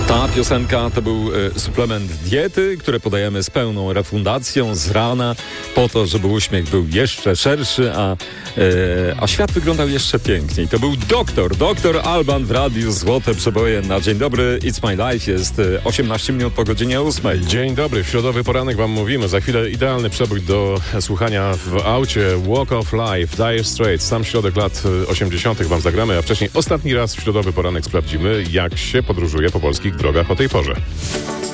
Ta piosenka to był suplement diety, które podajemy z pełną refundacją z rana po to, żeby uśmiech był jeszcze szerszy, a świat wyglądał jeszcze piękniej. To był doktor Alban w radiu Złote Przeboje na Dzień Dobry, It's My Life. Jest 18 minut po godzinie 8. Dzień dobry, w środowy poranek wam mówimy. Za chwilę idealny przebój do słuchania w aucie. Walk of Life, Dire Straits. Sam środek lat 80. wam zagramy, a wcześniej ostatni raz w środowy poranek sprawdzimy, jak się podróżuje po polskich drogach o tej porze.